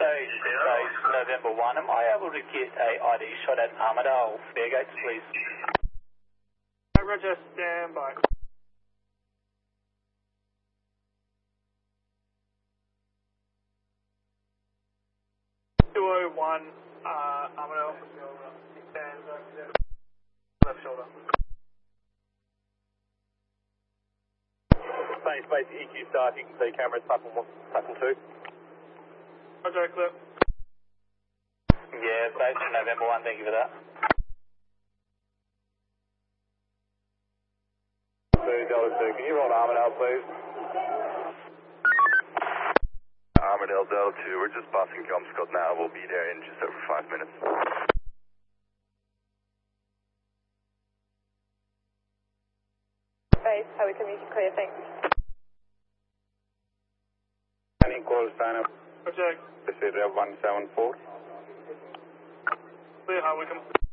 Base November 1. Am I able to get a ID shot at Armidale Fairgates, please? Roger, stand by. Armidale. Stand left shoulder. Space EQ start, you can see cameras platform 1, platform 2. Roger, clear. Yeah, Base November 1, thank you for that. Delta 2, can you roll to Armidale, please? Armidale Delta 2, we're just passing Comscott now. We'll be there in just over 5 minutes. Base, how we can make it clear, thanks. Any call sign up? Roger. This is Rev 174. Clear, how we can...